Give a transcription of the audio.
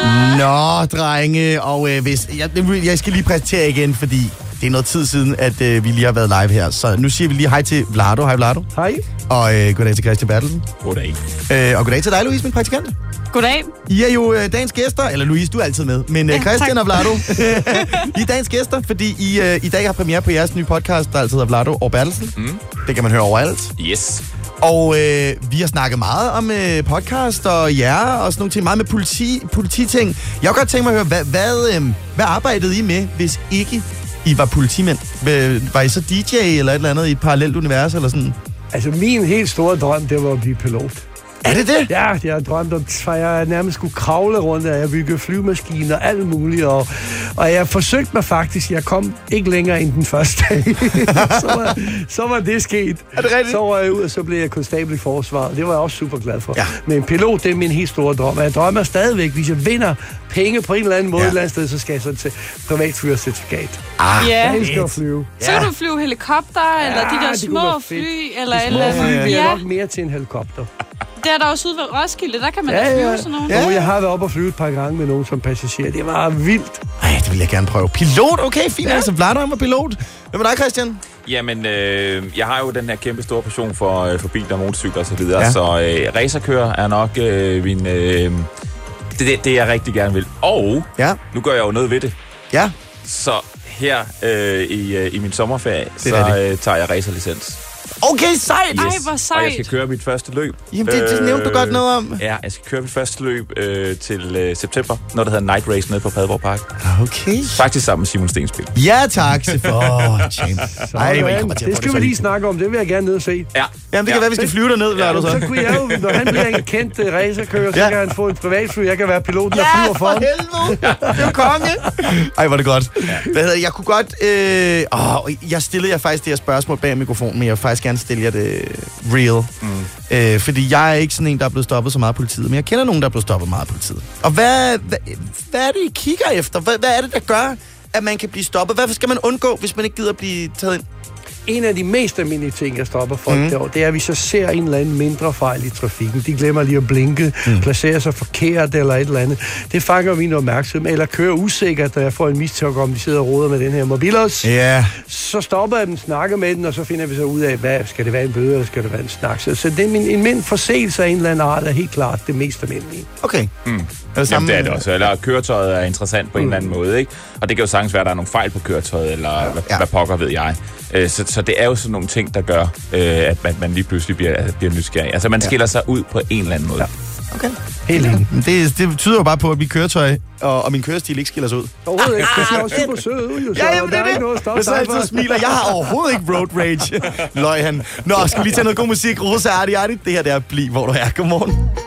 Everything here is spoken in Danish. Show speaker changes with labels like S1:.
S1: Nå, drenge, og hvis jeg skal lige præsentere igen, fordi det er noget tid siden, at vi lige har været live her. Så nu siger vi lige hej til Vlado. Hej, Vlado.
S2: Hej.
S1: Og goddag til Christian Bertelsen.
S3: Goddag.
S1: Og goddag til dig, Louise, min praktikant.
S4: Goddag.
S1: I er jo dagens gæster, eller Louise, du er altid med, men Christian og Vlado, I er dagens gæster, fordi I dag har premiere på jeres nye podcast, der altid hedder Vlado og Bertelsen. Det kan man høre overalt.
S3: Yes.
S1: Og vi har snakket meget om podcast og jer og sådan nogle ting, meget med polititing. Jeg kunne godt tænke mig at høre, hvad arbejdede I med, hvis ikke I var politimænd? Var I så DJ eller et eller andet i et parallelt univers eller sådan?
S2: Altså, min helt store drøm, det var at blive pilot.
S1: Er det det?
S2: Ja, jeg har drømt om, at jeg nærmest skulle kravle rundt, og jeg byggede flyvemaskiner og alt muligt, og jeg forsøgte mig faktisk, jeg kom ikke længere end den første dag. så var det sket.
S1: Er det rigtigt?
S2: Så var jeg ud, og så blev jeg konstabel i forsvaret. Det var jeg også super glad for.
S1: Ja.
S2: Men pilot, det er min helt store drøm, og jeg drømmer stadigvæk, hvis jeg vinder penge på en eller anden måde et eller andet sted, så skal jeg sådan til privatflyvercertifikat. Jeg elsker at flyve.
S4: Så kan du flyve helikopter, eller de der små fly, eller et eller andet.
S2: Små fly bliver nok mere til en helikopter.
S4: Det er der også ude ved Roskilde, der kan man da flyve sådan nogle.
S2: Ja. Jeg har været oppe og flyve et par gange med nogen som passager. Det var vildt.
S1: Ej, det vil jeg gerne prøve. Pilot? Okay, fint. Altså, Vlado var pilot. Hvad med dig, Christian?
S3: Jamen, jeg har jo den her kæmpe store passion for biler og motorcykler og så videre, så racerkører er nok min... det jeg rigtig gerne vil. Og nu gør jeg jo noget ved det.
S1: Ja.
S3: Så her i min sommerferie, tager jeg racerlicens.
S1: Okay, sejt!
S3: Yes.
S4: Ej, hvor sejt.
S3: Og jeg skal køre mit første løb.
S1: Jamen, det nævnte du godt noget om.
S3: Ja, jeg skal køre mit første løb til september, når det hedder Night Race nede på Padborg Park.
S1: Okay.
S3: Faktisk sammen med Simon Stensbil.
S1: Ja, tak. Champ.
S2: Det skal vi lige snakke om. Det vil jeg gerne ned og se.
S3: Ja.
S1: Jamen, det kan være, vi skal flyve derned, Vlado.
S2: Så kunne jeg jo, når han bliver en kendt racerkører, så kan han få et privatfly. Jeg kan være piloten, der flyver for ham.
S1: Ja, for helvede. Det er jo konge. Ej, var det godt. Hvad hedder jeg kunne godt... jeg stillede jer faktisk det her spørgsmål bag mikrofonen, men jeg vil faktisk gerne stille jer det real. Fordi jeg er ikke sådan en, der er blevet stoppet så meget af politiet, men jeg kender nogen, der er blevet stoppet meget af politiet. Og hvad er det, I kigger efter? Hvad er det, der gør, at man kan blive stoppet? Hvad skal man undgå, hvis man ikke gider at blive taget ind?
S2: En af de mest almindelige ting, jeg stopper folk derovre, det er, at vi så ser en eller anden mindre fejl i trafikken. De glemmer lige at blinke, placerer sig forkert eller et eller andet. Det fanger min opmærksomhed. Eller kører usikkert, da jeg får en mistanke om, de sidder og roder med den her mobilos.
S1: Yeah.
S2: Så stopper jeg dem, snakker med den, og så finder vi så ud af, hvad skal det være en bøde, eller skal det være en snak. Så det er en mind forseelse af en eller anden art, er helt klart det mest almindelige.
S1: Okay.
S3: Jamen, det er det også. Eller køretøjet er interessant på en eller anden måde, ikke? Og det kan jo sagtens være, at der er nogle fejl på køretøjet, eller hvad pokker ved jeg. Så det er jo sådan nogle ting, der gør, at man lige pludselig bliver nysgerrig. Altså, man skiller sig ud på en eller anden måde.
S1: Ja. Okay.
S2: Helt enig.
S1: Det betyder jo bare på, at mit køretøj og min kørestil ikke skiller sig ud.
S2: Overhovedet ikke. Det ser også super sød ud, jo.
S1: Ja, jamen, det er det. Jeg så altid smiler. Jeg har overhovedet ikke road rage. Løg han. Nå, skal vi lige tage noget god musik? Rosa Arti. Det her, det er Bliv, hvor du er. Godmorgen.